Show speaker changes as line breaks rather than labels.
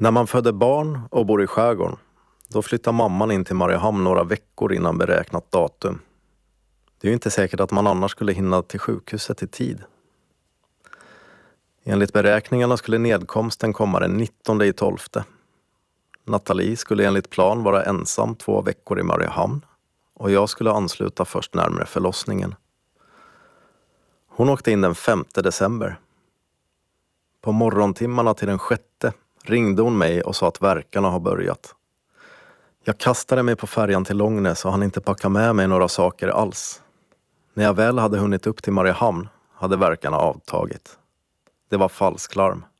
När man födde barn och bor i skärgården, då flyttar mamman in till Mariehamn några veckor innan beräknat datum. Det är ju inte säkert att man annars skulle hinna till sjukhuset i tid. Enligt beräkningarna skulle nedkomsten komma den 19/12. Nathalie skulle enligt plan vara ensam 2 veckor i Mariehamn och jag skulle ansluta först närmare förlossningen. Hon åkte in den 5 december. På morgontimmarna till den 6 ringde hon mig och sa att värkarna har börjat. Jag kastade mig på färjan till Långnäs och hann inte packa med mig några saker alls. När jag väl hade hunnit upp till Mariehamn hade värkarna avtagit. Det var falsklarm.